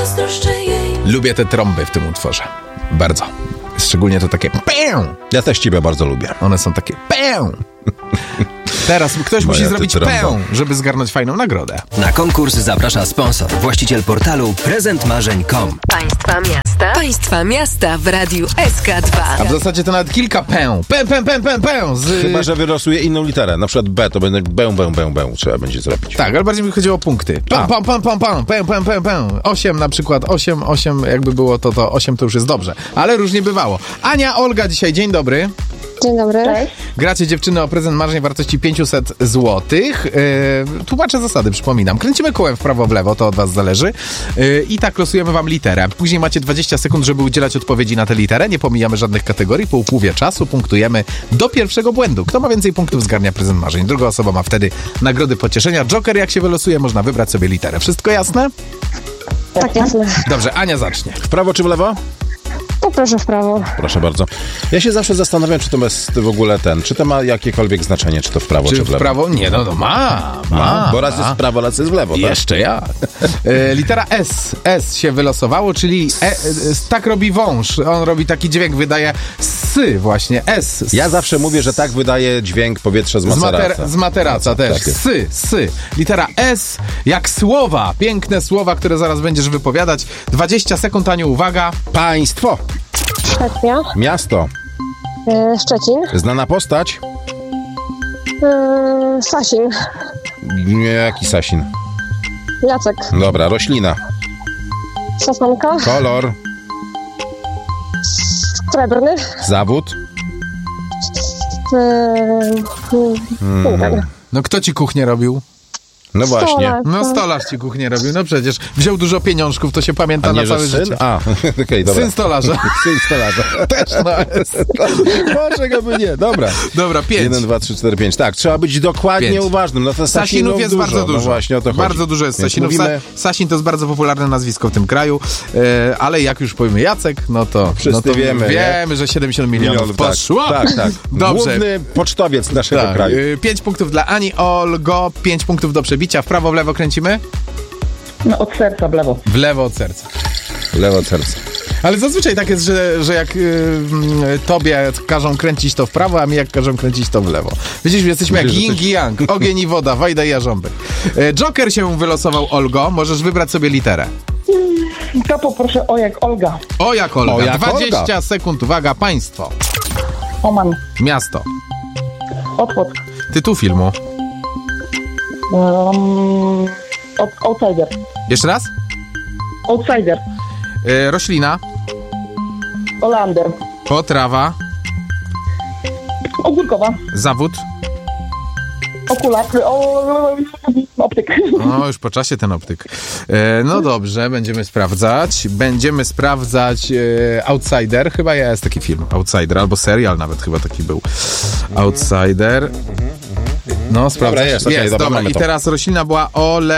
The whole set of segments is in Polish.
zazdroszczę jej. Lubię te trąby w tym utworze. Bardzo. Szczególnie to takie pę. Ja też ciebie bardzo lubię. One są takie pę. Teraz ktoś musi zrobić pę, żeby zgarnąć fajną nagrodę. Na konkurs zaprasza sponsor, właściciel portalu prezentmarzeń.com. Państwa miasta. Państwa miasta w Radiu SK2. A w zasadzie to nawet kilka pę. Pę. Chyba, że wylosuje inną literę. Na przykład B, to będzie bę. Trzeba będzie zrobić. Tak, ale bardziej mi chodziło o punkty. Pę. 8 na przykład. 8, jakby było to 8 to już jest dobrze. Ale różnie bywało. Ania, Olga dzisiaj, dzień dobry. Dzień dobry. Cześć. Gracie dziewczyny o prezent marzeń wartości 500 zł. Tłumaczę zasady, przypominam. Kręcimy kołem w prawo, w lewo, to od was zależy. I tak losujemy wam literę. Później macie 20 sekund, żeby udzielać odpowiedzi na tę literę. Nie pomijamy żadnych kategorii. Po upływie czasu punktujemy do pierwszego błędu. Kto ma więcej punktów, zgarnia prezent marzeń. Druga osoba ma wtedy nagrody pocieszenia. Joker, jak się wylosuje, można wybrać sobie literę. Wszystko jasne? Tak, jasne. Dobrze, Ania zacznie. W prawo czy w lewo? Poproszę w prawo. Proszę bardzo. Ja się zawsze zastanawiam, czy to jest w ogóle czy to ma jakiekolwiek znaczenie, czy to w prawo, czy w lewo. w prawo? Nie, no ma. Bo raz jest w prawo, raz jest w lewo. Tak? Jeszcze ja. Litera S. S się wylosowało, czyli tak robi wąż. On robi taki dźwięk, wydaje sy właśnie. S. Ja zawsze mówię, że tak wydaje dźwięk powietrza z materaca. Z materaca też. Tak sy. Litera S jak słowa. Piękne słowa, które zaraz będziesz wypowiadać. 20 sekund, Aniu, uwaga. Państwo. Szwecja. Miasto. Szczecin. Znana postać. Sasin. Jaki Sasin? Jacek. Dobra, roślina. Sosnanka. Kolor. Srebrny. Zawód. Nie wiem. No kto ci kuchnię robił? No właśnie. Stolarz. No stolarz ci kuchnię robił. No przecież wziął dużo pieniążków, to się pamięta A nie, na całe że syn? życie. A, okej, dobra. Syn stolarza. Syn stolarza. Też no jest. Może go by nie, dobra. Dobra, 5. 1, 2, 3, 4, 5. Tak, trzeba być dokładnie 5. uważnym. No to Sasinów jest bardzo dużo. No właśnie o to chodzi. Bardzo dużo jest Więc Sasinów. mówimy... Sasin to jest bardzo popularne nazwisko w tym kraju, ale jak już powiemy Jacek, no to Wszyscy wiemy, że 70 milionów poszło. Tak. Dobrze. Główny pocztowiec naszego kraju. 5 punktów dla Ani. Olgo, 5 punktów do przebicia. W prawo, w lewo kręcimy? No od serca w lewo. W lewo od serca. Lewo od serca. Ale zazwyczaj tak jest, że jak tobie każą kręcić to w prawo, a mi jak każą kręcić to w lewo. Widzisz, jesteśmy jak yin i yang. Ogień i woda, Wajda i Jarząbek. Joker się wylosował, Olgo. Możesz wybrać sobie literę. To poproszę o jak Olga. O jak Olga. O jak 20 Olga. sekund. Uwaga, państwo. Oman. Miasto. Otwód. Tytuł filmu. Outsider. Jeszcze raz? Outsider. Roślina. Olander. Potrawa. Ogórkowa. Zawód. Okular. Optyk. No, już po czasie ten optyk. No dobrze, będziemy sprawdzać Outsider. Chyba jest taki film. Outsider, albo serial nawet chyba taki był. Outsider. No, sprawdzę. Jest, okay, dobra, dobra. I teraz roślina była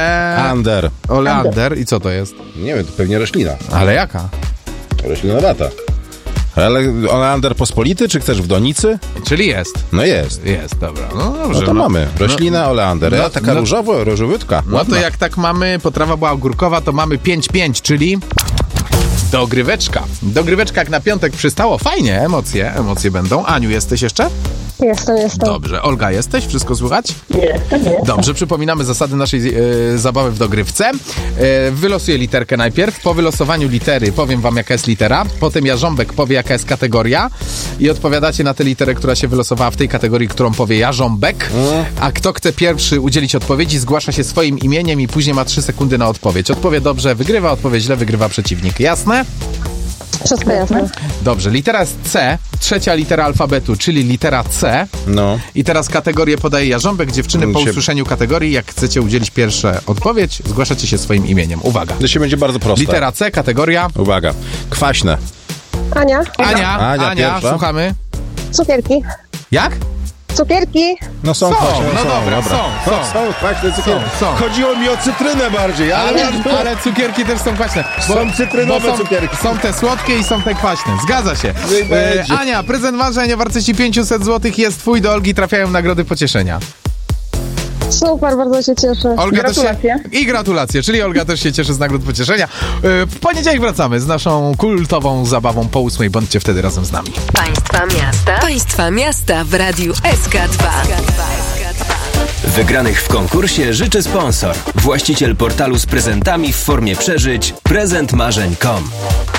Oleander. I co to jest? Nie wiem, to pewnie roślina. Ale jaka? Roślinowata. Ale oleander pospolity, czy chcesz w donicy? Czyli jest. No jest. Jest, dobra. No dobrze. No to mamy. Roślina oleander. no, Taka różowytka. No to jak tak mamy, potrawa była ogórkowa, to mamy 5-5, czyli... Dogryweczka. Dogryweczka jak na piątek przystało. Fajnie, emocje będą. Aniu, jesteś jeszcze? Jestem. Dobrze. Olga, jesteś? Wszystko słychać? Jest. Dobrze, przypominamy zasady naszej zabawy w dogrywce. Wylosuję literkę najpierw. Po wylosowaniu litery powiem wam, jaka jest litera. Potem Jarząbek powie, jaka jest kategoria. I odpowiadacie na tę literę, która się wylosowała w tej kategorii, którą powie Jarząbek. A kto chce pierwszy udzielić odpowiedzi, zgłasza się swoim imieniem i później ma 3 sekundy na odpowiedź. Odpowie dobrze, wygrywa. Odpowie źle, wygrywa przeciwnik. Jasne? Wszystko jasne. Dobrze, litera jest C, trzecia litera alfabetu, czyli litera C. No. I teraz kategorię podaje Jarząbek. Dziewczyny, po usłyszeniu kategorii, jak chcecie udzielić pierwszą odpowiedź, zgłaszacie się swoim imieniem. Uwaga. To się będzie bardzo proste. Litera C, kategoria. Uwaga. Kwaśne. Ania. Ania pierwsza. Słuchamy. Cukierki. Jak? Cukierki. No są kwaśne. no dobra, Są kwaśne cukierki. Są. Chodziło mi o cytrynę bardziej, Ale cukierki też są kwaśne. Są cytrynowe cukierki. Są te słodkie i są te kwaśne. Zgadza się. Ania, prezent marzeń o wartości 500 zł jest twój. Do Olgi trafiają nagrody pocieszenia. Super, bardzo się cieszę. Olga też Gratulacje. I gratulacje, czyli Olga też się cieszy z nagród pocieszenia. W poniedziałek wracamy z naszą kultową zabawą po 8. Bądźcie wtedy razem z nami. Państwa miasta w Radiu SK2. Wygranych w konkursie życzy sponsor. Właściciel portalu z prezentami w formie przeżyć prezentmarzeń.com.